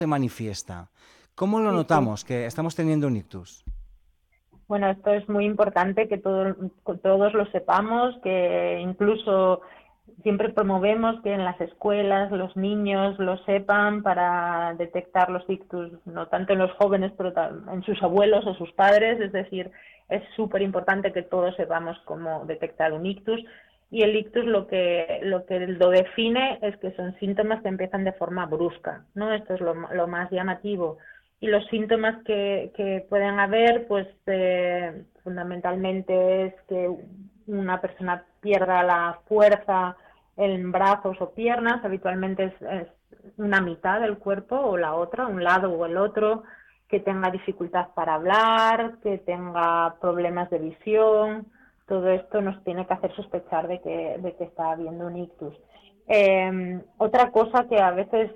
se manifiesta? ¿Cómo lo Sí, sí. notamos que estamos teniendo un ictus? Bueno, esto es muy importante que todos lo sepamos, que incluso siempre promovemos que en las escuelas los niños lo sepan para detectar los ictus, no tanto en los jóvenes, pero en sus abuelos o sus padres. Es decir, es súper importante que todos sepamos cómo detectar un ictus. Y el ictus lo define es que son síntomas que empiezan de forma brusca, ¿no? Esto es lo más llamativo. Y los síntomas que pueden haber, pues fundamentalmente es que una persona pierda la fuerza en brazos o piernas, habitualmente es una mitad del cuerpo o la otra, un lado o el otro, que tenga dificultad para hablar, que tenga problemas de visión. Todo esto nos tiene que hacer sospechar de que está habiendo un ictus. Otra cosa que a veces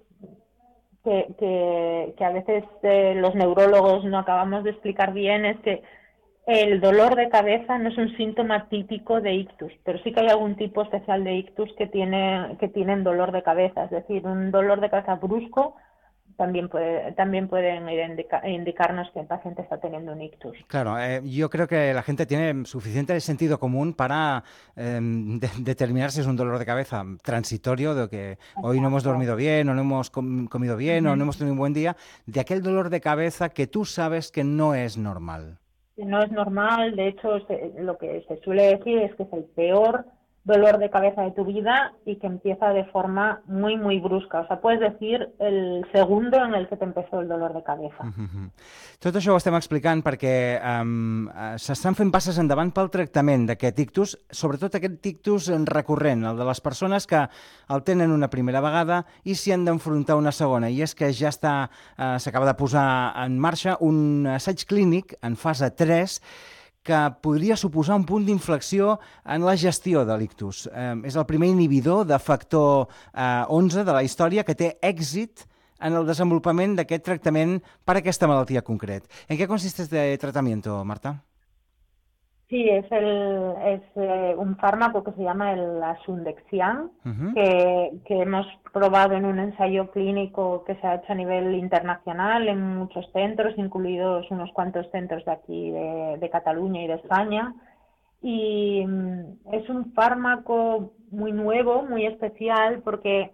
que a veces los neurólogos no acabamos de explicar bien es que el dolor de cabeza no es un síntoma típico de ictus, pero sí que hay algún tipo especial de ictus que tienen dolor de cabeza, es decir, un dolor de cabeza brusco también pueden indicarnos que el paciente está teniendo un ictus. Claro, yo creo que la gente tiene suficiente sentido común para determinar si es un dolor de cabeza transitorio, de que hoy no hemos Exacto. dormido bien, o no hemos comido bien, o no Ujú. hemos tenido un buen día, de aquel dolor de cabeza que tú sabes que no es normal. No es normal, de hecho lo que se suele decir es que es el peor dolor de cabeza de tu vida y que empieza de forma muy, muy brusca. O sea, puedes decir el segundo en el que te empezó el dolor de cabeza. Tot això ho estem explicant perquè s'estan fent passes endavant pel tractament d'aquest ictus, sobretot aquest ictus recurrent, el de les persones que el tenen una primera vegada i s'hi han d'enfrontar una segona. I és que ja s'acaba de posar en marxa un assaig clínic en fase 3 que podria suposar un punt d'inflexió en la gestió de l'ictus. És el primer inhibidor de factor 11 de la història que té èxit en el desenvolupament d'aquest tractament per a aquesta malaltia concret. En què consiste este tratamiento, Marta? Sí, es un fármaco que se llama el Asundexian, Uh -huh. que hemos probado en un ensayo clínico que se ha hecho a nivel internacional en muchos centros, incluidos unos cuantos centros de aquí, de Cataluña y de España. Y es un fármaco muy nuevo, muy especial, porque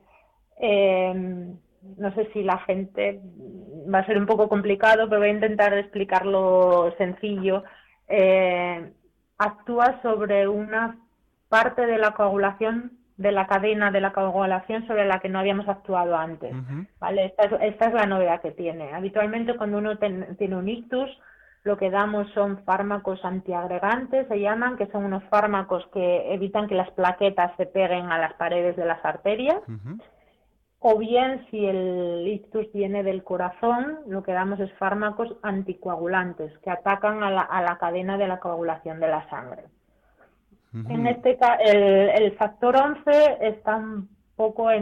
no sé si la gente va a ser un poco complicado, pero voy a intentar explicarlo sencillo. Eh, Actúa sobre una parte de la coagulación, de la cadena de la coagulación sobre la que no habíamos actuado antes. Uh -huh. ¿Vale? Esta es la novedad que tiene. Habitualmente cuando uno tiene un ictus, lo que damos son fármacos antiagregantes, se llaman, que son unos fármacos que evitan que las plaquetas se peguen a las paredes de las arterias. Uh -huh. O bien, si el ictus viene del corazón, lo que damos es fármacos anticoagulantes que atacan a la cadena de la coagulación de la sangre. Uh En -huh. este caso, el factor 11 está un poco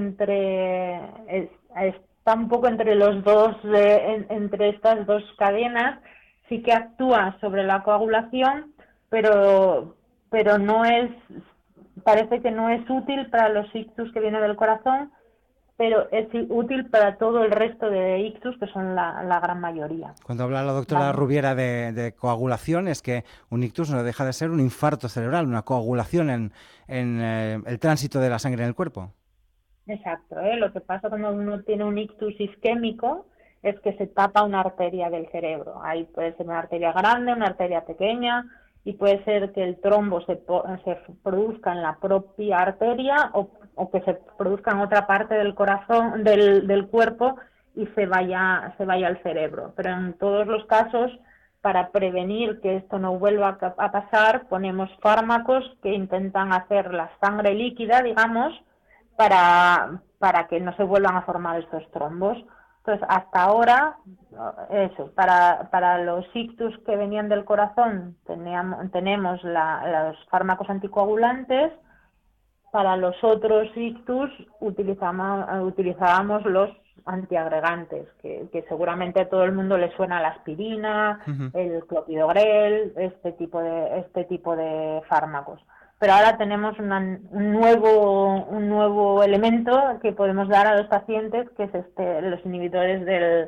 está un poco entre los dos, entre estas dos cadenas. Sí que actúa sobre la coagulación, pero, pero no es, parece que no es útil para los ictus que vienen del corazón, pero es útil para todo el resto de ictus, que son la gran mayoría. Cuando habla la doctora ¿Vale? Rubiera de coagulación, es que un ictus no deja de ser un infarto cerebral, una coagulación en el tránsito de la sangre en el cuerpo. Exacto, ¿eh? Lo que pasa cuando uno tiene un ictus isquémico es que se tapa una arteria del cerebro. Ahí puede ser una arteria grande, una arteria pequeña, y puede ser que el trombo se produzca en la propia arteria o que se produzca en otra parte del corazón, del cuerpo y se vaya al cerebro. Pero en todos los casos, para prevenir que esto no vuelva a pasar, ponemos fármacos que intentan hacer la sangre líquida, digamos, para que no se vuelvan a formar estos trombos. Entonces, hasta ahora, eso, para los ictus que venían del corazón tenemos los fármacos anticoagulantes. Para los otros ictus utilizábamos los antiagregantes, que seguramente a todo el mundo le suena la aspirina, Uh -huh. el clopidogrel, este tipo de fármacos. pero ahora tenemos un nuevo elemento que podemos dar a los pacientes, que es los inhibidores